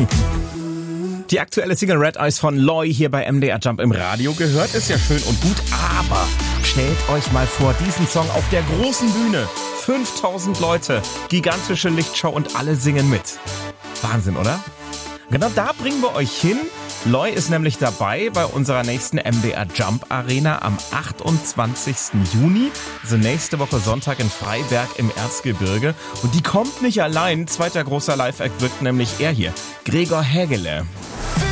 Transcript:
Die aktuelle Single Red Eyes von Loi hier bei MDR Jump im Radio gehört, ist ja schön und gut, aber stellt euch mal vor, diesen Song auf der großen Bühne. 5000 Leute, gigantische Lichtshow und alle singen mit. Wahnsinn, oder? Genau da bringen wir euch hin. Loi ist nämlich dabei bei unserer nächsten MDR Jump Arena am 28. Juni. Also nächste Woche Sonntag in Freiberg im Erzgebirge. Und die kommt nicht allein. Zweiter großer Live-Act wird nämlich er hier, Gregor Hägele.